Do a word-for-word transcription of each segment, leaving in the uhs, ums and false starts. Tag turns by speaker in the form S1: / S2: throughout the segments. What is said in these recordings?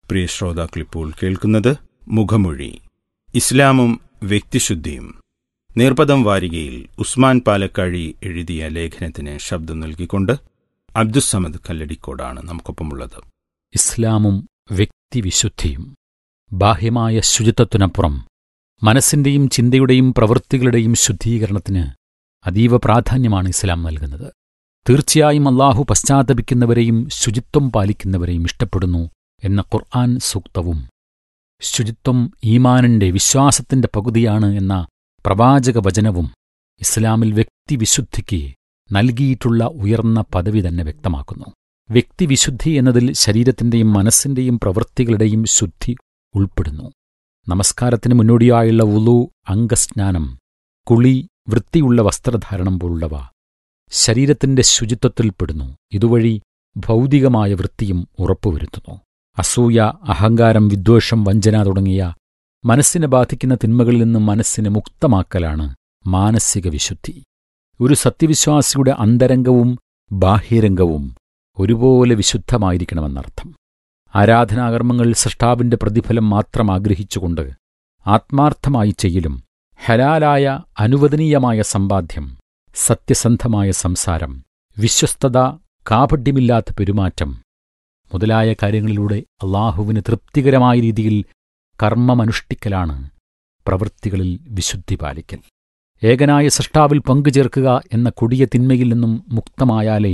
S1: പ്രിയ ശ്രോതാക്കളിപ്പോൾ കേൾക്കുന്നത് മുഖമൊഴി. ഇസ്ലാമും വ്യക്തിശുദ്ധിയും. നേർപദം വാരികയിൽ ഉസ്മാൻ പാലക്കാഴി എഴുതിയ ലേഖനത്തിന് ശബ്ദം നൽകിക്കൊണ്ട് അബ്ദുസ്സമദ് കല്ലടിക്കോടാണ് നമുക്കൊപ്പമുള്ളത്.
S2: ഇസ്ലാമും വ്യക്തിവിശുദ്ധിയും. ബാഹ്യമായ ശുചിത്വത്തിനപ്പുറം മനസ്സിന്റെയും ചിന്തയുടെയും പ്രവൃത്തികളുടെയും ശുദ്ധീകരണത്തിന് അതീവ പ്രാധാന്യമാണ് ഇസ്ലാം നൽകുന്നത്. തീർച്ചയായും അല്ലാഹു പശ്ചാത്തപിക്കുന്നവരെയും ശുചിത്വം പാലിക്കുന്നവരെയും ഇഷ്ടപ്പെടുന്നു എന്ന ഖുർആൻ സൂക്തവും ശുചിത്വം ഈമാനിന്റെ വിശ്വാസത്തിന്റെ പകുതിയാണ് എന്ന പ്രവാചക വചനവും ഇസ്ലാമിൽ വ്യക്തിവിശുദ്ധിക്ക് നൽകിയിട്ടുള്ള ഉയർന്ന പദവി തന്നെ വ്യക്തമാക്കുന്നു. വ്യക്തിവിശുദ്ധി എന്നതിൽ ശരീരത്തിന്റെയും മനസ്സിന്റെയും പ്രവൃത്തികളുടെയും ശുദ്ധി ഉൾപ്പെടുന്നു. നമസ്കാരത്തിന് മുന്നോടിയായുള്ള വുളു, അംഗസ്നാനം, കുളി, വൃത്തിയുള്ള വസ്ത്രധാരണം പോലുള്ളവ ശരീരത്തിന്റെ ശുചിത്വത്തിൽപ്പെടുന്നു. ഇതുവഴി ഭൗതികമായ വൃത്തിയും ഉറപ്പുവരുത്തുന്നു. അസൂയ, അഹങ്കാരം, വിദ്വേഷം, വഞ്ചന തുടങ്ങിയ മനസ്സിനെ ബാധിക്കുന്ന തിന്മകളിൽ നിന്ന് മനസ്സിനെ മുക്തമാക്കലാണ് മാനസിക വിശുദ്ധി. ഒരു സത്യവിശ്വാസിയുടെ അന്തരംഗവും ബാഹ്യരംഗവും ഒരുപോലെ വിശുദ്ധമായിരിക്കണമെന്നർത്ഥം. ആരാധനാകർമ്മങ്ങൾ സൃഷ്ടാവിന്റെ പ്രതിഫലം മാത്രം ആഗ്രഹിച്ചുകൊണ്ട് ആത്മാർത്ഥമായി ചെയ്യലും, ഹലാലായ അനുവദനീയമായ സമ്പാദ്യം, സത്യസന്ധമായ സംസാരം, വിശ്വസ്തത, കാപഢ്യമില്ലാത്ത പെരുമാറ്റം മുതലായ കാര്യങ്ങളിലൂടെ അല്ലാഹുവിന് തൃപ്തികരമായ രീതിയിൽ കർമ്മമനുഷ്ഠിക്കലാണ് പ്രവൃത്തികളിൽ വിശുദ്ധി പാലിക്കൽ. ഏകനായ സൃഷ്ടാവിൽ പങ്കുചേർക്കുക എന്ന കൊടിയ തിന്മയിൽ നിന്നും മുക്തമായാലേ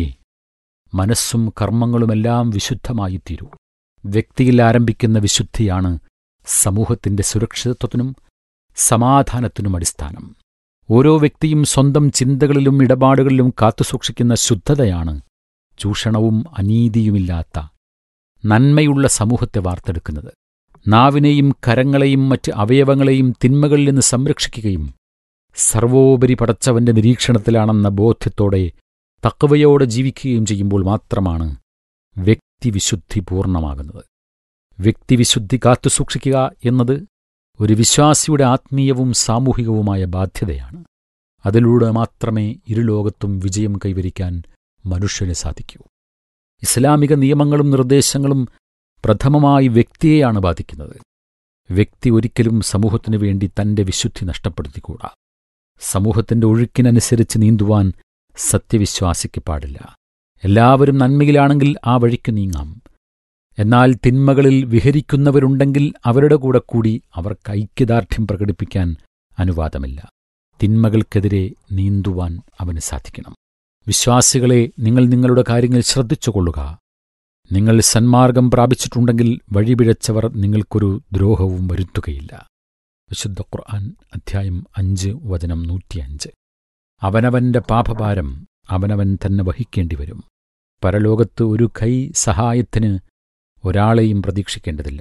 S2: മനസ്സും കർമ്മങ്ങളുമെല്ലാം വിശുദ്ധമായിത്തീരൂ. വ്യക്തിയിൽ ആരംഭിക്കുന്ന വിശുദ്ധിയാണ് സമൂഹത്തിന്റെ സുരക്ഷിതത്വത്തിനും സമാധാനത്തിനും അടിസ്ഥാനം. ഓരോ വ്യക്തിയും സ്വന്തം ചിന്തകളിലും ഇടപാടുകളിലും കാത്തുസൂക്ഷിക്കുന്ന ശുദ്ധതയാണ് ചൂഷണവും അനീതിയുമില്ലാത്ത നന്മയുള്ള സമൂഹത്തെ വാർത്തെടുക്കുന്നത്. നാവിനെയും കരങ്ങളെയും മറ്റ് അവയവങ്ങളെയും തിന്മകളിൽ നിന്ന് സംരക്ഷിക്കുകയും സർവോപരി പടച്ചവന്റെ നിരീക്ഷണത്തിലാണെന്ന ബോധ്യത്തോടെ തഖ്വയോടെ ജീവിക്കുകയും ചെയ്യുമ്പോൾ മാത്രമാണ് വ്യക്തിവിശുദ്ധി പൂർണ്ണമാകുന്നത്. വ്യക്തിവിശുദ്ധി കാത്തുസൂക്ഷിക്കുക എന്നത് ഒരു വിശ്വാസിയുടെ ആത്മീയവും സാമൂഹികവുമായ ബാധ്യതയാണ്. അതിലൂടെ മാത്രമേ ഇരുലോകത്തും വിജയം കൈവരിക്കാൻ മനുഷ്യന് സാധിക്കൂ. ഇസ്ലാമിക നിയമങ്ങളും നിർദ്ദേശങ്ങളും പ്രഥമമായി വ്യക്തിയെയാണ് ബാധിക്കുന്നത്. വ്യക്തി ഒരിക്കലും സമൂഹത്തിനു വേണ്ടി തന്റെ വിശുദ്ധി നഷ്ടപ്പെടുത്തിക്കൂടാ. സമൂഹത്തിന്റെ ഒഴുക്കിനനുസരിച്ച് നീന്തുവാൻ സത്യവിശ്വാസിക്ക് പാടില്ല. എല്ലാവരും നന്മയിലാണെങ്കിൽ ആ വഴിക്ക് നീങ്ങാം. എന്നാൽ തിന്മകളിൽ വിഹരിക്കുന്നവരുണ്ടെങ്കിൽ അവരുടെ കൂടെ കൂടി അവർക്ക് ഐക്യദാർഢ്യം പ്രകടിപ്പിക്കാൻ അനുവാദമില്ല. തിന്മകൾക്കെതിരെ നീന്തുവാൻ അവന് സാധിക്കണം. വിശ്വാസികളെ, നിങ്ങൾ നിങ്ങളുടെ കാര്യങ്ങൾ ശ്രദ്ധിച്ചുകൊള്ളുക. നിങ്ങൾ സന്മാർഗം പ്രാപിച്ചിട്ടുണ്ടെങ്കിൽ വഴിപിഴച്ചവർ നിങ്ങൾക്കൊരു ദ്രോഹവും വരുത്തുകയില്ല. വിശുദ്ധ ഖുർആൻ അധ്യായം അഞ്ച് വചനം നൂറ്റിയഞ്ച്. അവനവന്റെ പാപഭാരം അവനവൻ തന്നെ വഹിക്കേണ്ടിവരും. പരലോകത്ത് ഒരു കൈ സഹായത്തിന് ഒരാളെയും പ്രതീക്ഷിക്കേണ്ടതില്ല.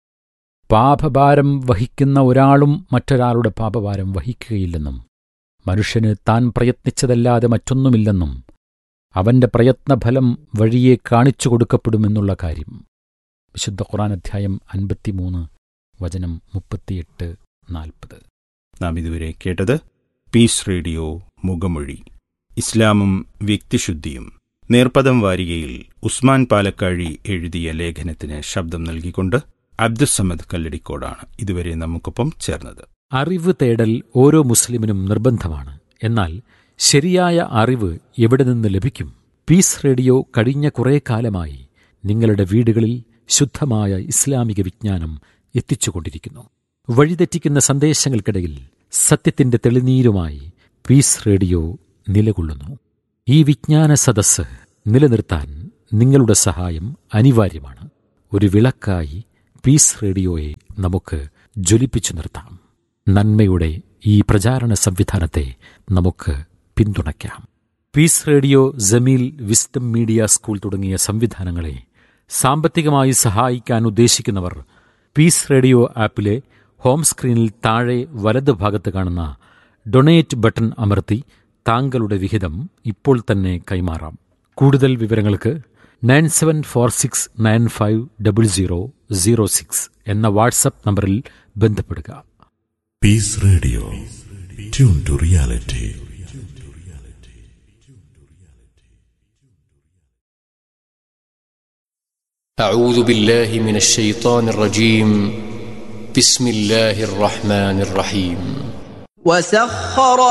S2: പാപഭാരം വഹിക്കുന്ന ഒരാളും മറ്റൊരാളുടെ പാപഭാരം വഹിക്കുകയില്ലെന്നും മനുഷ്യന് താൻ പ്രയത്നിച്ചതല്ലാതെ മറ്റൊന്നുമില്ലെന്നും അവന്റെ പ്രയത്നഫലം വഴിയെ കാണിച്ചു കൊടുക്കപ്പെടുമെന്നുള്ള കാര്യം വിശുദ്ധ ഖുർആൻ അധ്യായം അൻപത്തിമൂന്ന് വചനം മുപ്പത്തിയെട്ട് നാൽപ്പത്.
S1: നാം ഇതുവരെ കേട്ടത് പീസ് റേഡിയോ മുഖമൊഴി. ഇസ്ലാമും വ്യക്തിശുദ്ധിയും. നേർപദം വാരികയിൽ ഉസ്മാൻ പാലക്കാഴി എഴുതിയ ലേഖനത്തിന് ശബ്ദം നൽകിക്കൊണ്ട് അബ്ദുസ്സമദ് കല്ലടിക്കോടാണ് ഇതുവരെ നമുക്കൊപ്പം ചേർന്നത്.
S2: അറിവ് തേടൽ ഓരോ മുസ്ലിമിനും നിർബന്ധമാണ്. എന്നാൽ ശരിയായ അറിവ് എവിടെ നിന്ന് ലഭിക്കും? പീസ് റേഡിയോ കഴിഞ്ഞ കുറേ കാലമായി നിങ്ങളുടെ വീടുകളിൽ ശുദ്ധമായ ഇസ്ലാമിക വിജ്ഞാനം എത്തിച്ചുകൊണ്ടിരിക്കുന്നു. വഴിതെറ്റിക്കുന്ന സന്ദേശങ്ങൾക്കിടയിൽ സത്യത്തിന്റെ തെളിനീരുമായി പീസ് റേഡിയോ നിലകൊള്ളുന്നു. ഈ വിജ്ഞാന സദസ്സ് നിലനിർത്താൻ നിങ്ങളുടെ സഹായം അനിവാര്യമാണ്. ഒരു വിളക്കായി പീസ് റേഡിയോയെ നമുക്ക് ജ്വലിപ്പിച്ചു നിർത്താം. നന്മയുടെ ഈ പ്രചാരണ സംവിധാനത്തെ നമുക്ക് പിന്തുണയ്ക്കാം. Piece radio, Jameel, wisdom media school തുടങ്ങിയ സംവിധാനങ്ങളെ സാമ്പത്തികമായി സഹായിക്കാൻ ഉദ്ദേശിക്കുന്നവർ പീസ് റേഡിയോ ആപ്പിലെ ഹോം സ്ക്രീനിൽ താഴെ വലത് ഭാഗത്ത് കാണുന്ന ഡൊണേറ്റ് ബട്ടൺ അമർത്തി താങ്കളുടെ വിഹിതം ഇപ്പോൾ തന്നെ കൈമാറാം. കൂടുതൽ വിവരങ്ങൾക്ക് nine seven four six nine five double zero zero six എന്ന വാട്സപ്പ് നമ്പറിൽ ബന്ധപ്പെടുക.
S3: Piece radio, tune to reality.
S4: أعوذ بالله من الشيطان الرجيم. بسم الله الرحمن الرحيم.
S5: وسخر